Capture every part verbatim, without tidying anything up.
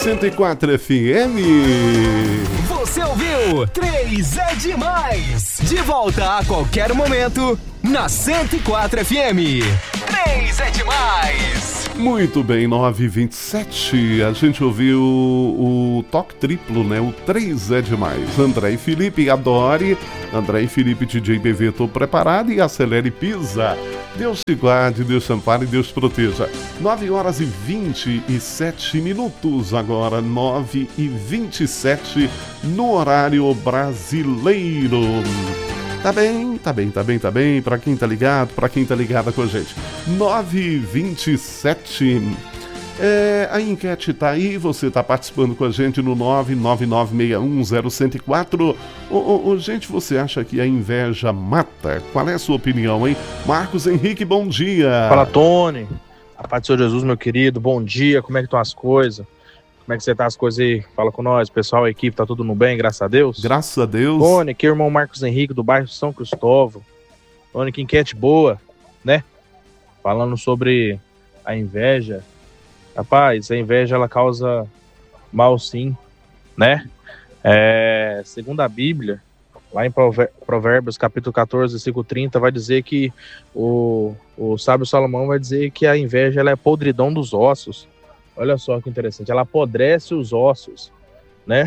cento e quatro F M. Você ouviu? três é demais. De volta a qualquer momento na cento e quatro F M. três é demais. Muito bem, nove e vinte e sete. A gente ouviu o, o toque triplo, né? O três é demais. André e Felipe, adore. André e Felipe, D J B V, tô preparado e acelere pisa. Deus te guarde, Deus te ampare e Deus proteja. nove horas e vinte e sete minutos agora, nove e vinte e sete no horário brasileiro. Tá bem, tá bem, tá bem, tá bem. Pra quem tá ligado, pra quem tá ligada com a gente. nove e vinte e sete. É, a enquete tá aí, você tá participando com a gente no nove nove nove seis um zero um zero quatro. Ô, ô, ô, gente, você acha que a inveja mata? Qual é a sua opinião, hein? Marcos Henrique, bom dia. Fala, Tony. A paz do Senhor Jesus, meu querido. Bom dia, como é que estão as coisas? Como é que você tá as coisas aí? Fala com nós, pessoal, a equipe, tá tudo no bem, graças a Deus? Graças a Deus. Tony, aqui é o irmão Marcos Henrique, do bairro São Cristóvão. Tony, que enquete boa, né? Falando sobre a inveja. Rapaz, a inveja, ela causa mal, sim, né? É, segundo a Bíblia, lá em Provérbios, capítulo catorze, versículo trinta, vai dizer que o, o sábio Salomão vai dizer que a inveja, ela é podridão dos ossos. Olha só que interessante, ela apodrece os ossos, né?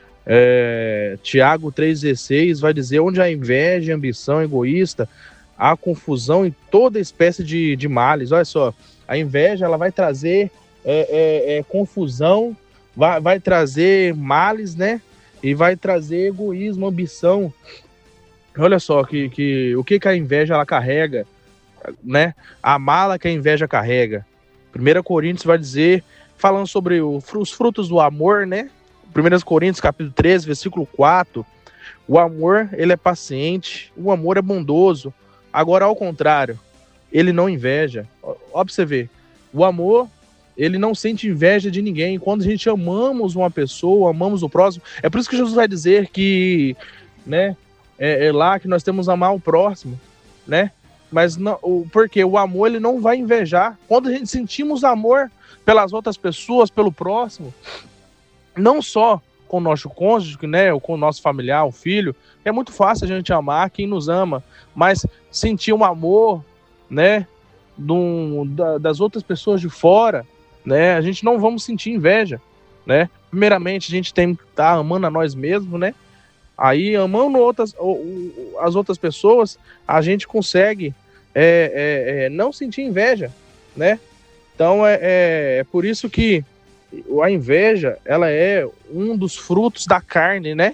É, Tiago três dezesseis vai dizer: onde há inveja, ambição egoísta, há confusão e toda espécie de, de males. Olha só, a inveja, ela vai trazer é, é, é, confusão, vai, vai trazer males, né? E vai trazer egoísmo, ambição. Olha só que, que, o que, que a inveja ela carrega, né? A mala que a inveja carrega. primeira Coríntios vai dizer, falando sobre o, os frutos do amor, né? primeira Coríntios capítulo treze, versículo quatro. O amor, ele é paciente, o amor é bondoso. Agora, ao contrário, ele não inveja. Ó, pra você ver, o amor, ele não sente inveja de ninguém. Quando a gente amamos uma pessoa, amamos o próximo, é por isso que Jesus vai dizer que, né, é, é lá que nós temos que amar o próximo, né? Mas não, o, porque o amor, ele não vai invejar. Quando a gente sentimos amor pelas outras pessoas, pelo próximo, não só com o nosso cônjuge, né, ou com o nosso familiar, o filho, é muito fácil a gente amar quem nos ama, mas sentir um amor, né, do, da, das outras pessoas de fora, né, a gente não vamos sentir inveja, né. Primeiramente, a gente tem que estar amando a nós mesmos, né, aí amando outras, as outras pessoas, a gente consegue é, é, é, não sentir inveja, né. Então é, é, é por isso que a inveja, ela é um dos frutos da carne, né?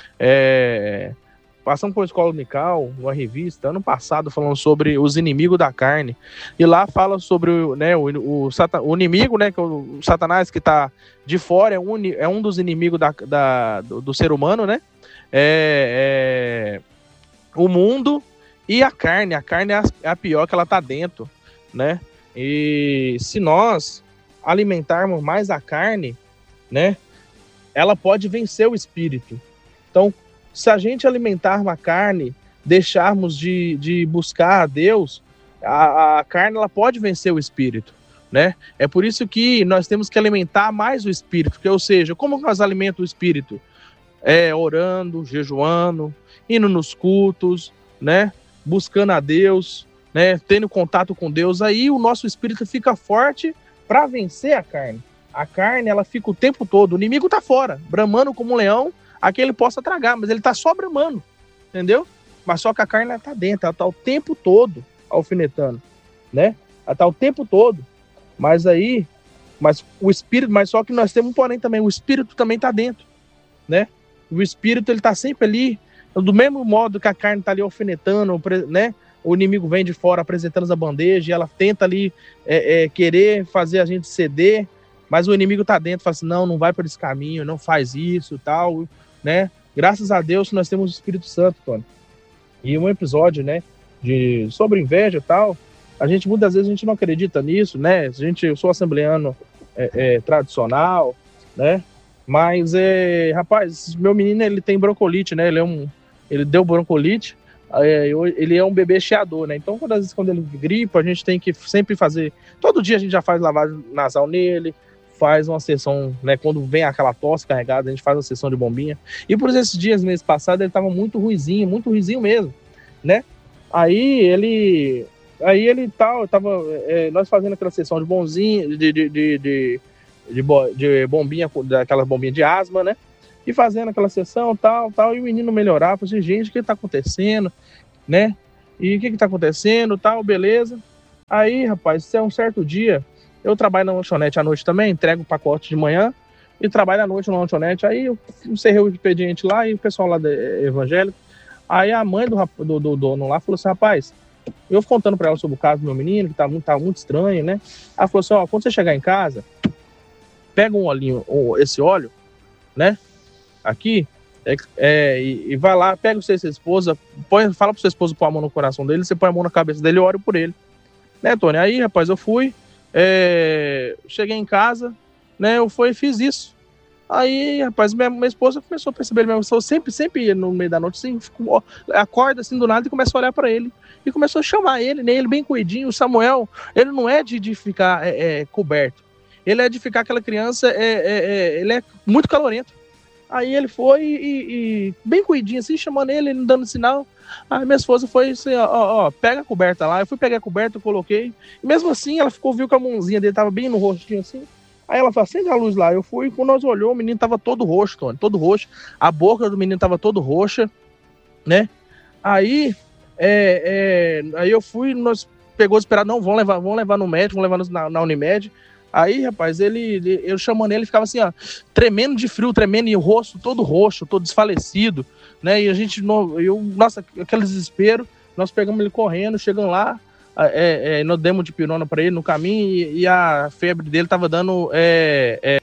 É, passamos por uma escola dominical, uma revista, ano passado, falando sobre os inimigos da carne. E lá fala sobre, né, o, o, o inimigo, né? Que é o Satanás, que está de fora, é um, é um dos inimigos da, da, do, do ser humano, né? É, é, o mundo e a carne. A carne é a, é a pior, que ela está dentro, né? E se nós alimentarmos mais a carne, né, ela pode vencer o espírito. Então, se a gente alimentarmos a carne, deixarmos de, de buscar a Deus, a, a carne ela pode vencer o espírito, né? É por isso que nós temos que alimentar mais o espírito, que, ou seja, como nós alimentamos o espírito? É orando, jejuando, indo nos cultos, né, buscando a Deus, né, tendo contato com Deus, aí o nosso espírito fica forte para vencer a carne. A carne, ela fica o tempo todo, o inimigo tá fora, bramando como um leão, a que ele possa tragar, mas ele tá só bramando, entendeu? Mas só que a carne, ela tá dentro, ela tá o tempo todo alfinetando, né? Ela tá o tempo todo, mas aí, mas o espírito, mas só que nós temos um porém também, o espírito também tá dentro, né? O espírito, ele tá sempre ali, do mesmo modo que a carne tá ali alfinetando, né? O inimigo vem de fora apresentando a bandeja e ela tenta ali é, é, querer fazer a gente ceder, mas o inimigo tá dentro, fala assim, não, não vai por esse caminho, não faz isso, tal, né? Graças a Deus nós temos o Espírito Santo, Tony. E um episódio, né, de, sobre inveja e tal, a gente, muitas vezes, a gente não acredita nisso, né? A gente, eu sou assembleano é, é, tradicional, né? Mas, é, rapaz, meu menino, ele tem broncolite, né? Ele, é um, ele deu broncolite, ele é um bebê chiador, né? Então, quando, às vezes, quando ele gripa, a gente tem que sempre fazer... Todo dia a gente já faz lavagem nasal nele, faz uma sessão, né? Quando vem aquela tosse carregada, a gente faz uma sessão de bombinha. E por esses dias, mês passado, ele tava muito ruizinho, muito ruizinho mesmo, né? Aí ele... Aí ele tal, tava... É, nós fazendo aquela sessão de bonzinho, de, de, de, de, de, de bombinha, daquela bombinha de asma, né? E fazendo aquela sessão, tal, tal, e o menino melhorar. Falei assim, gente, o que tá acontecendo, né? E o que que tá acontecendo, tal, beleza. Aí, rapaz, isso é um certo dia, eu trabalho na lanchonete à noite também, entrego o pacote de manhã e trabalho à noite na lanchonete. Aí eu encerrei o expediente lá e o pessoal lá é evangélico. Aí a mãe do, do, do dono lá falou assim, rapaz, eu fui contando pra ela sobre o caso do meu menino, que tá muito, tá muito estranho, né? Ela falou assim, ó, quando você chegar em casa, pega um olhinho, esse óleo, né? Aqui, é, é, e, e vai lá, pega o seu esposa, põe, fala pro seu esposo pôr a mão no coração dele, você põe a mão na cabeça dele e ora por ele. Né, Tony? Aí, rapaz, eu fui, é, cheguei em casa, né, eu fui e fiz isso. Aí, rapaz, minha, minha esposa começou a perceber, minha esposa sempre, sempre no meio da noite, assim, ficou, acorda assim do nada e começa a olhar pra ele. E começou a chamar ele, né, ele bem cuidinho. O Samuel, ele não é de, de ficar é, é, coberto, ele é de ficar aquela criança, é, é, é, ele é muito calorento. Aí ele foi e, e bem cuidinho, assim, chamando ele, ele dando sinal. Aí minha esposa foi assim, ó, ó, ó, pega a coberta lá. Eu fui pegar a coberta, eu coloquei. E mesmo assim, ela ficou, viu que a mãozinha dele tava bem no rostinho, assim. Aí ela falou, acende a luz lá. Eu fui, quando nós olhamos, o menino tava todo roxo, Tony, todo roxo. A boca do menino tava todo roxa, né? Aí, é, é, aí eu fui, nós pegou esperar, não, vamos levar, vamos levar no médico, vamos levar na, na Unimed. Aí, rapaz, ele, ele, eu chamando ele, ele ficava assim, ó, tremendo de frio, tremendo, e o rosto todo roxo, todo desfalecido, né? E a gente, eu, nossa, aquele desespero, nós pegamos ele correndo, chegamos lá, é, é, nós demos de pirona pra ele no caminho, e, e a febre dele tava dando, é, é,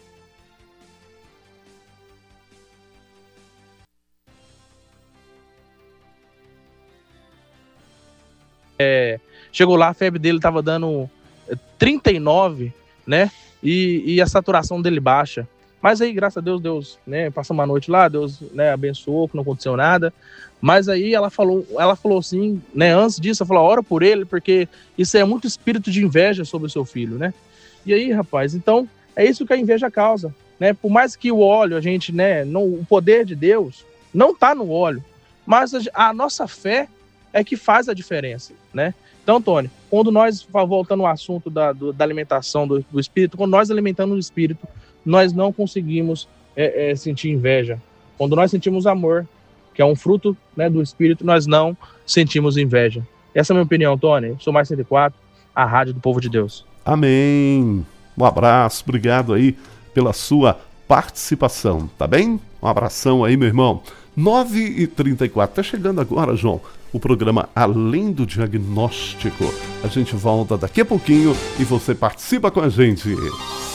é, chegou lá, a febre dele tava dando trinta e nove, né? E, e a saturação dele baixa. Mas aí, graças a Deus, Deus, né, passou uma noite lá, Deus, né, abençoou, que não aconteceu nada. Mas aí ela falou, ela falou assim, né, antes disso, ela falou, ora por ele, porque isso é muito espírito de inveja sobre o seu filho, né? E aí, rapaz, então, é isso que a inveja causa, né? Por mais que o óleo, a gente, né, não, o poder de Deus não tá no óleo, mas a, a nossa fé é que faz a diferença, né? Então, Tony, quando nós, voltando ao assunto da, do, da alimentação do, do espírito, quando nós alimentamos o espírito, nós não conseguimos é, é, sentir inveja. Quando nós sentimos amor, que é um fruto, né, do espírito, nós não sentimos inveja. Essa é a minha opinião, Tony. Sou Mais cento e quatro, a rádio do povo de Deus. Amém. Um abraço, obrigado aí pela sua participação, tá bem? Um abração aí, meu irmão. nove e trinta e quatro, tá chegando agora, João, o programa Além do Diagnóstico. A gente volta daqui a pouquinho e você participa com a gente.